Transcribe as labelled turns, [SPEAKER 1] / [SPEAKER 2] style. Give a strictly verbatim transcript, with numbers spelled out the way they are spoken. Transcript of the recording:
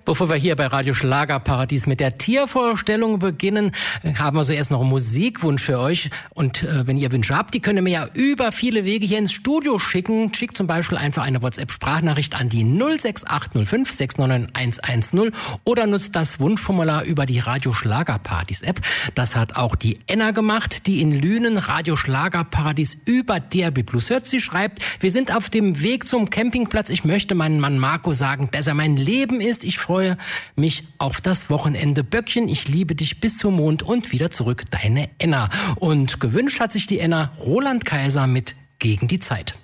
[SPEAKER 1] Bevor wir hier bei Radio Schlagerparadies mit der Tiervorstellung beginnen, haben wir so erst noch einen Musikwunsch für euch. Und äh, wenn ihr Wünsche habt, die könnt ihr mir ja über viele Wege hier ins Studio schicken. Schickt zum Beispiel einfach eine WhatsApp-Sprachnachricht an die null sechs acht null fünf sechs neun neun eins eins null oder nutzt das Wunschformular über die Radio Schlagerparadies-App. Das hat auch die Enna gemacht, die in Lünen Radio Schlagerparadies über D R B Plus hört. Sie schreibt, wir sind auf dem Weg zum Campingplatz. Ich möchte meinen Mann Marco sagen, dass er mein Leben ist. Ich freue mich auf das Wochenende. Böckchen, ich liebe dich bis zum Mond und wieder zurück, deine Enna. Und gewünscht hat sich die Enna Roland Kaiser mit Gegen die Zeit.